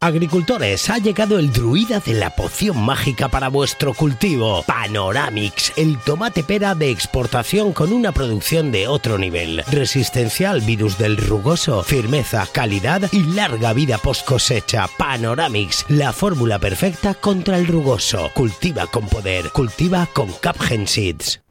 Agricultores, ha llegado el druida de la poción mágica para vuestro cultivo. Panoramix, el tomate pera de exportación con una producción de otro nivel. Resistencia al virus del rugoso, firmeza, calidad y larga vida post cosecha. Panoramix, la fórmula perfecta contra el rugoso. Cultiva con poder, cultiva con Capgen Seeds.